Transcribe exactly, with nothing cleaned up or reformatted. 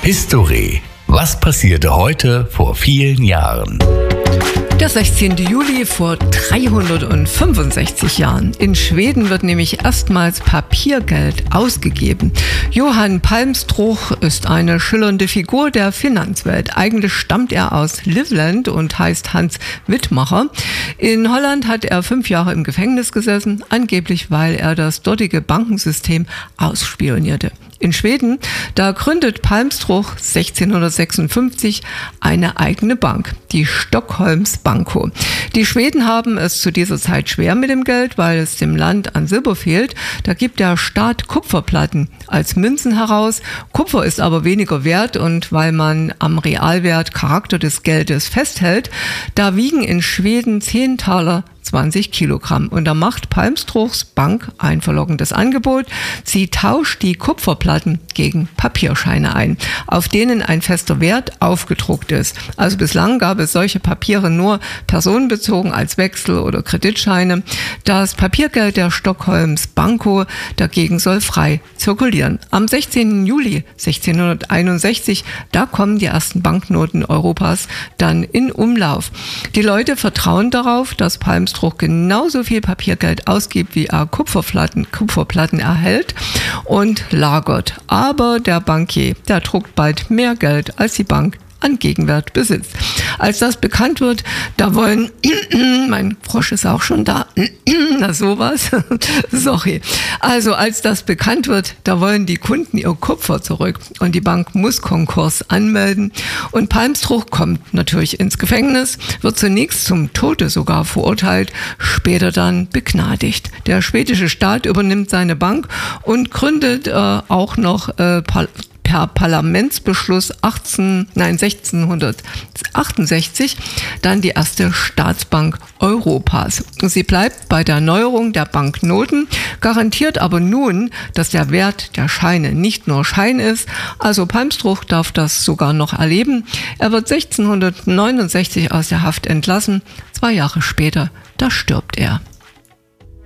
History. Was passierte heute vor vielen Jahren? Der sechzehnte Juli vor dreihundertfünfundsechzig Jahren. In Schweden wird nämlich erstmals Papiergeld ausgegeben. Johann Palmstroth ist eine schillernde Figur der Finanzwelt. Eigentlich stammt er aus Livland und heißt Hans Wittmacher. In Holland hat er fünf Jahre im Gefängnis gesessen, angeblich weil er das dortige Bankensystem ausspionierte. In Schweden, da gründet Palmstroth sechzehnhundertsechsundfünfzig eine eigene Bank, die Stockholms Banco. Die Schweden haben es zu dieser Zeit schwer mit dem Geld, weil es dem Land an Silber fehlt. Da gibt der Staat Kupferplatten als Münzen heraus. Kupfer ist aber weniger wert und weil man am Realwert Charakter des Geldes festhält, da wiegen in Schweden zehn Taler zwanzig Kilogramm. Und da macht Palmstroths Bank ein verlockendes Angebot. Sie tauscht die Kupferplatten gegen Papierscheine ein, auf denen ein fester Wert aufgedruckt ist. Also bislang gab es solche Papiere nur personenbezogen als Wechsel- oder Kreditscheine. Das Papiergeld der Stockholms Banco dagegen soll frei zirkulieren. Am sechzehnten Juli sechzehnhunderteinundsechzig, da kommen die ersten Banknoten Europas dann in Umlauf. Die Leute vertrauen darauf, dass Palmstroth genauso viel Papiergeld ausgibt, wie er Kupferplatten, Kupferplatten erhält und lagert. Aber der Bankier, der druckt bald mehr Geld, als die Bank an Gegenwert besitzt. Als das bekannt wird, da wollen, mein Frosch ist auch schon da, na sowas, sorry. Also als das bekannt wird, da wollen die Kunden ihr Kupfer zurück und die Bank muss Konkurs anmelden und Palmstroth kommt natürlich ins Gefängnis, wird zunächst zum Tode sogar verurteilt, später dann begnadigt. Der schwedische Staat übernimmt seine Bank und gründet äh, auch noch äh, per Parlamentsbeschluss achtzehn, nein, sechzehnhundertachtundsechzig dann die erste Staatsbank Europas. Sie bleibt bei der Neuerung der Banknoten, garantiert aber nun, dass der Wert der Scheine nicht nur Schein ist. Also Palmstroth darf das sogar noch erleben. Er wird sechzehnhundertneunundsechzig aus der Haft entlassen. Zwei Jahre später, da stirbt er.